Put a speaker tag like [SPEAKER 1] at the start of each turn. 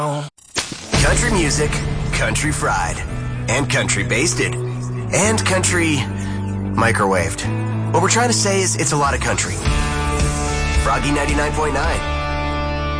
[SPEAKER 1] Country music, country fried, and country basted, and country microwaved. What we're trying to say is it's a lot of country. Froggy 99.9.